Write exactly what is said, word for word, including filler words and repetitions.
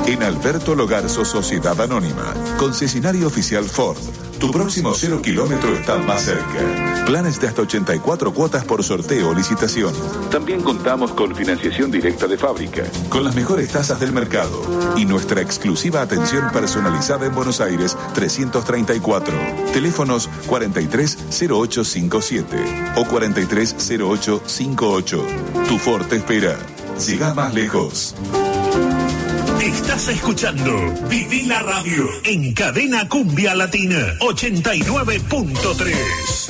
En Alberto Logarzo Sociedad Anónima, concesionario oficial Ford. Tu próximo cero kilómetro está más cerca. Planes de hasta ochenta y cuatro cuotas por sorteo o licitación. También contamos con financiación directa de fábrica, con las mejores tasas del mercado y nuestra exclusiva atención personalizada en Buenos Aires trescientos treinta y cuatro. Teléfonos cuarenta y tres cero ocho cincuenta y siete o cuarenta y tres cero ocho cincuenta y ocho. Tu Ford te espera. Llega más lejos. Estás escuchando Viví la Radio en Cadena Cumbia Latina ochenta y nueve punto tres.